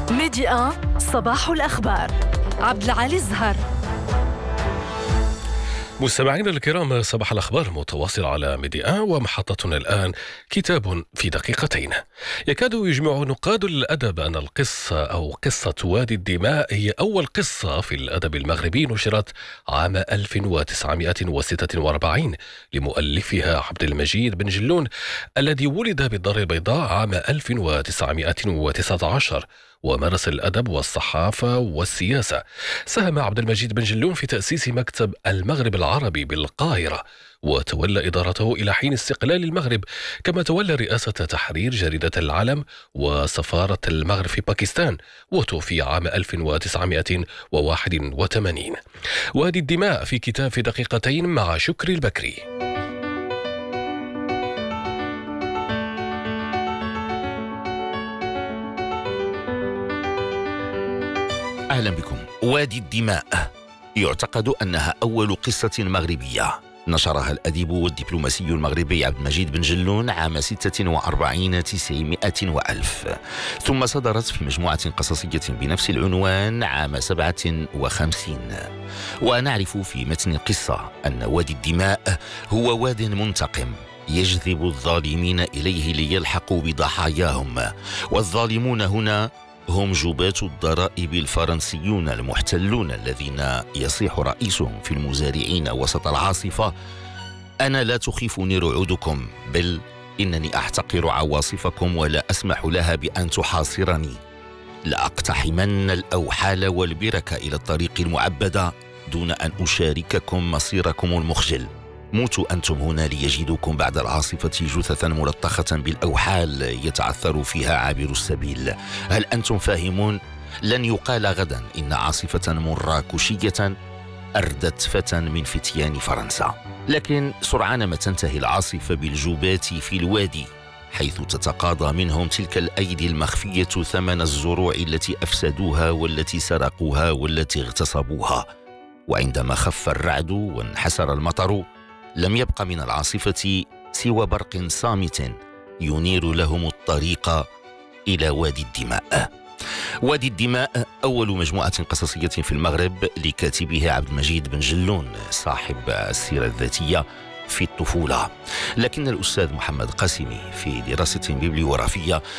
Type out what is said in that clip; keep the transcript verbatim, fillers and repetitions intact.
ميدي آن صباح الأخبار. عبد العالي الزهر. مستمعينا الكرام، صباح الأخبار متواصل على ميدي آن، ومحطتنا الآن كتاب في دقيقتين. يكاد يجمع نقاد الأدب أن القصة أو قصة وادي الدماء هي أول قصة في الأدب المغربي نشرت عام ألف وتسعمائة وستة وأربعين لمؤلفها عبد المجيد بن جلون، الذي ولد بالدار البيضاء عام ألف وتسعمائة وتسعة عشر، ومارس الأدب والصحافة والسياسة. ساهم عبد المجيد بن جلون في تأسيس مكتب المغرب العربي بالقاهرة، وتولى إدارته إلى حين استقلال المغرب، كما تولى رئاسة تحرير جريدة العلم وسفارة المغرب في باكستان، وتوفي عام ألف وتسعمائة وواحد وثمانين. وادي الدماء في كتاب في دقيقتين مع شكري البكري. أهلا بكم. وادي الدماء يعتقد أنها أول قصة مغربية نشرها الأديب والدبلوماسي المغربي عبد المجيد بن جلون عام ستة وأربعين تسعمائة وألف، ثم صدرت في مجموعة قصصية بنفس العنوان عام سبعة وخمسين. ونعرف في متن القصة أن وادي الدماء هو واد منتقم يجذب الظالمين إليه ليلحقوا بضحاياهم، والظالمون هنا هم جباة الضرائب الفرنسيون المحتلون الذين يصيح رئيسهم في المزارعين وسط العاصفة: أنا لا تخيفني رعودكم، بل إنني أحتقر عواصفكم ولا أسمح لها بأن تحاصرني. لأقتحمن الأوحال والبرك إلى الطريق المعبدة دون أن أشارككم مصيركم المخجل. موتوا أنتم هنا ليجدوكم بعد العاصفة جثثا ملطخة بالأوحال يتعثر فيها عابر السبيل. هل أنتم فاهمون؟ لن يقال غدا إن عاصفة مراكشية أردت فتى من فتيان فرنسا. لكن سرعان ما تنتهي العاصفة بالجبات في الوادي، حيث تتقاضى منهم تلك الأيدي المخفية ثمن الزروع التي أفسدوها والتي سرقوها والتي اغتصبوها. وعندما خف الرعد وانحسر المطر، لم يبق من العاصفة سوى برق صامت ينير لهم الطريق إلى وادي الدماء. وادي الدماء أول مجموعة قصصية في المغرب لكاتبها عبد المجيد بن جلون صاحب السيرة الذاتية في الطفولة. لكن الأستاذ محمد قاسمي في دراسة بيبليوغرافية